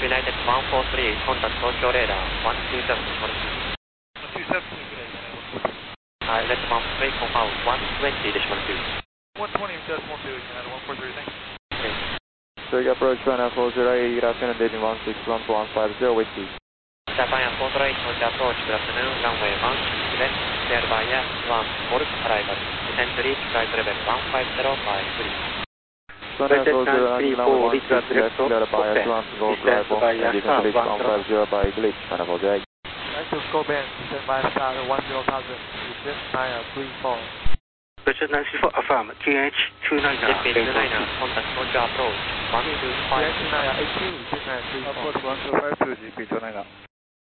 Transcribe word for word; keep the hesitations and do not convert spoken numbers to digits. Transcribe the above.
United one four three, contact Tokyo radar one two seven one two. two seven two, uh, United one four three, confirm one twenty decimal two. one twenty decimal two, United one four three, thanks. Okay. So you approach China four zero eight, good afternoon, Beijing one six one four one five zero, whiskey. Japan four zero eight, on the approach, good afternoon, runway one six left, cleared by Air one, Golf arrival, descent to reach flight level one five zero five three. China four zero eight, runway one six left, cleared by Air one, Golf arrival, and descent to reach one five zero by glitch, China four zero eight. Active scope in, descent by star one zero thousand, descent Niner three four. Richard nine four affirm, T H two nine nine, T H two nine nine, contact Tokyo approach, one two five. T H two nine nine, eight two, descent three four. Approach one two five two, G P two nine nine.